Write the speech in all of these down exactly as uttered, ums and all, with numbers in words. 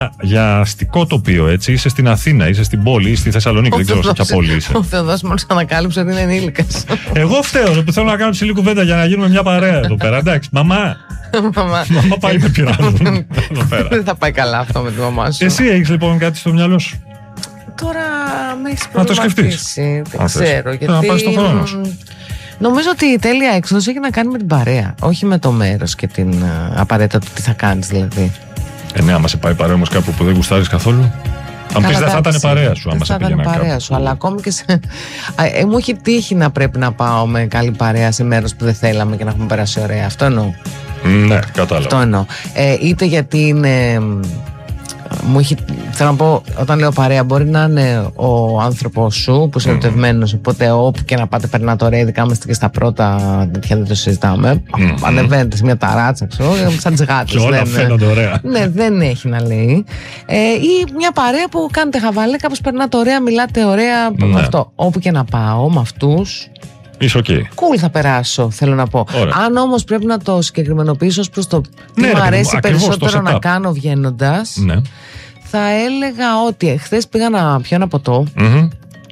για αστικό τοπίο, έτσι, είσαι στην Αθήνα, είσαι στην πόλη, είσαι στη Θεσσαλονίκη, δεν ξέρω σε ποια πόλη είσαι. Ο Θεοδός μόλις ανακάλυψε ότι είναι ενήλικας. Εγώ φταίω που θέλω να κάνω ψηλή κουβέντα για να γίνουμε μια παρέα εδώ πέρα. Εντάξει, μαμά. Μαμά. Μαμά πάλι με πειράζουν εδώ πέρα. Δεν θα πάει καλά αυτό με τη μαμά σου. Εσύ έχεις λοιπόν κάτι στο μυαλό σου? Τώρα με έχεις Να το σκεφτείς. προβληματίσει. Δεν ξέρω. Γιατί... Να πάρεις τον χρόνο σου. Νομίζω ότι η τέλεια έξοδος έχει να κάνει με την παρέα. Όχι με το μέρος και την uh, απαραίτητα του τι θα κάνεις δηλαδή. Ε, ναι, άμα σε πάει παρέα όμως κάπου που δεν γουστάρεις καθόλου. Αν πεις δεν θα ήταν παρέα σου, άμα σε πήγαινα κάπου. Παρέα σου, αλλά ακόμη και σε... ε, μου έχει τύχει να πρέπει να πάω με καλή παρέα σε μέρος που δεν θέλαμε και να έχουμε περάσει ωραία. Αυτό εννοώ. Ναι, κατάλαβα. Αυτό εννοώ. Ε, είτε γιατί είναι... Μου έχει, θέλω να πω, όταν λέω παρέα, μπορεί να είναι ο άνθρωπος σου που είσαι ερωτευμένος, οπότε όπου και να πάτε περνάτε ωραία, ειδικά είμαστε και στα πρώτα τέτοια, δεν το συζητάμε. Mm-hmm. Ανεβαίνετε σε μια ταράτσα, ξέρω, σαν τις γάτες. Και όλα φαίνονται ωραία. Ναι, δεν έχει να λέει. Ε, ή μια παρέα που κάνετε χαβαλέ, κάπως περνάτε ωραία, μιλάτε ωραία. Ναι. Αυτό. Όπου και να πάω με αυτούς. Είσαι οκ. Okay. Cool θα περάσω, θέλω να πω. Ωραία. Αν όμως πρέπει να το συγκεκριμενοποιήσω ως προς το τι ναι, μου αρέσει ρε, περισσότερο να κάνω βγαίνοντας, ναι. θα έλεγα ότι χθες πήγα να πιω ένα ποτό, mm-hmm.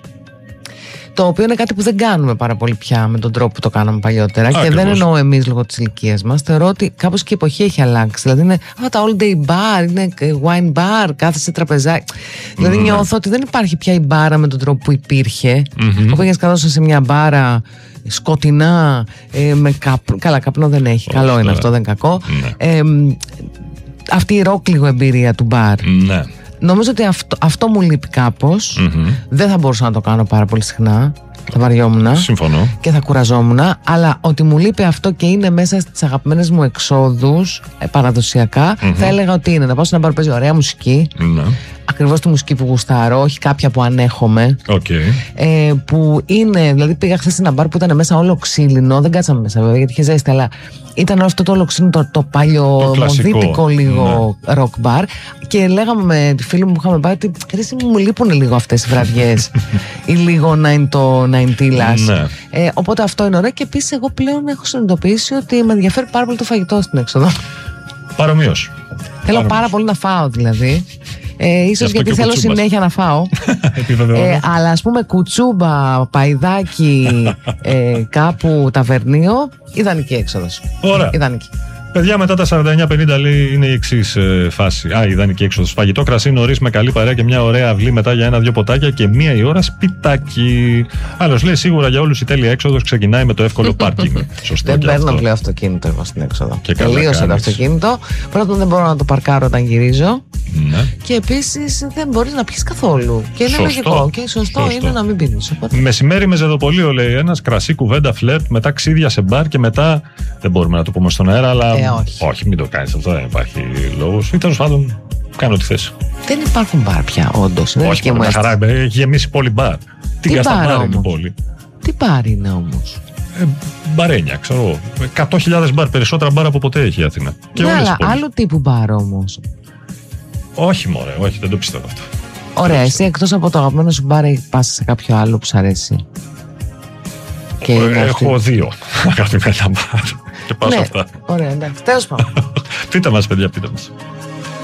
το οποίο είναι κάτι που δεν κάνουμε πάρα πολύ πια με τον τρόπο που το κάναμε παλιότερα. Α, και ακριβώς. Δεν εννοώ εμείς λόγω της ηλικίας μας. Θεωρώ ότι κάπως και η εποχή έχει αλλάξει. Δηλαδή είναι αυτά τα all day bar, είναι wine bar, κάθεσαι τραπεζάκι. Mm-hmm. Δηλαδή νιώθω ότι δεν υπάρχει πια η μπάρα με τον τρόπο που υπήρχε. Mm-hmm. Που πήγες καθώς σε μια μπάρα σκοτεινά, ε, με καπνό. Καλά, καπνό δεν έχει. Oh, Καλό είναι yeah. αυτό, δεν είναι κακό. Yeah. Ε, αυτή η ρόκλιγο εμπειρία του μπαρ. Ναι. Νομίζω ότι αυτό, αυτό μου λείπει κάπως. Mm-hmm. Δεν θα μπορούσα να το κάνω πάρα πολύ συχνά. Θα βαριόμουν. Συμφωνώ. Και θα κουραζόμουν. Αλλά ότι μου λείπει αυτό και είναι μέσα στις αγαπημένες μου εξόδους ε, παραδοσιακά, mm-hmm. θα έλεγα ότι είναι να πάω σε ένα μπαρ που παίζει ωραία μουσική. Mm-hmm. Ακριβώς τη μουσική που γουστάρω, όχι κάποια που ανέχομαι. Okay. Ε, που είναι, δηλαδή πήγα χθες σε ένα μπαρ που ήταν μέσα όλο ξύλινο. Δεν κάτσαμε μέσα βέβαια γιατί είχε ζέστη, αλλά ήταν όλο αυτό το όλο ξύλινο, το, το παλιωμοδίτικο λίγο ναι. rock bar. Και λέγαμε με τη φίλη μου που είχαμε πάει ότι εσύ μου λείπουν λίγο αυτές οι βραδιές ή λίγο να είναι το ναϊντήλας. Ναι. Ε, οπότε αυτό είναι ωραίο. Και επίσης εγώ πλέον έχω συνειδητοποιήσει ότι με ενδιαφέρει πάρα πολύ το φαγητό στην έξοδο. Παρομοίως. Θέλω πάρα πολύ να φάω δηλαδή. Ε, ίσως γιατί θέλω κουτσούμπας. Συνέχεια να φάω. ε, αλλά ας πούμε κουτσούμπα, παϊδάκι, ε, κάπου ταβερνίο, ιδανική έξοδος. Ωραία. Ιδανική. Παιδιά, μετά τα σαράντα εννιά πενήντα λέει είναι η εξής ε, φάση. Α, ιδανική έξοδος. Φαγητό, κρασί νωρίς με καλή παρέα και μια ωραία αυλή μετά για ένα-δυο ποτάκια και μία η ώρα σπιτάκι. Άλλος λέει σίγουρα για όλους η τέλεια έξοδος ξεκινάει με το εύκολο πάρκινγκ. Σωστό. Δεν παίρνω πλέον αυτοκίνητο εγώ στην έξοδο. Και τελείωσε το αυτοκίνητο. Πρώτον, δεν μπορώ να το παρκάρω όταν γυρίζω. Ναι. Και επίσης δεν μπορείς να πιεις καθόλου. Και είναι σωστό. Λογικό. Και σωστό, σωστό είναι να μην πίνεις. Οπότε... Μεσημέρι με ζεδοπολείο λέει ένας, κρασί, κουβέντα, φλερτ, μετά ξύδια σε μπαρ και μετά. Δεν μπορούμε να το πούμε στον αέρα, αλλά. Ε, όχι. όχι, μην το κάνεις αυτό, δεν υπάρχει λόγος. Ή τέλος πάντων, κάνω ό,τι θες. Δεν υπάρχουν μπαρ πια, όντως. Όχι, μόνο χαρά, έχει γεμίσει πόλη μπαρ. Τι μπαρ είναι η πόλη. Τι μπαρ είναι όμως. Ε, μπαρένια, ξέρω. εκατό χιλιάδες μπαρ, περισσότερα μπαρ από ποτέ έχει η Αθήνα. Και ναι, όλες αλλά πόλεις. άλλου τύπου μπαρ όμως. Όχι, μωρέ, όχι, δεν το πιστεύω αυτό. Ωραία, εσύ εκτός από το αγαπημένο σου μπαρ, πας σε κάποιο άλλο που σ' αρέσει. Και ε, έχω αυτή... δύο αγαπημένα μπαρ. Και πάω ναι, σε αυτά. Ωραία, εντάξει, τέλος πάντων. Πείτε μας, παιδιά, πείτε μας.